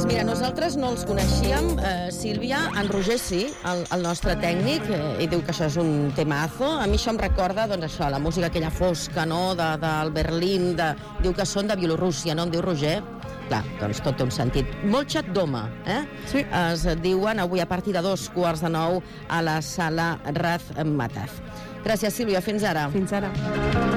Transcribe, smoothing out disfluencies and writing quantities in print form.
Doncs mira, nosaltres no els coneixíem, Sílvia, en Roger sí, el nostre tècnic, i diu que això és un temazo. A mi això em recorda, doncs això, la música aquella fosca, no?, del Berlín, diu que són de Bielorússia, no em diu Roger? Clar, doncs tot té un sentit. Molchat Doma, Sí. Es diuen avui a partir de 8:45 a la sala Razmataz. Gràcies, Sílvia, fins ara. Fins ara.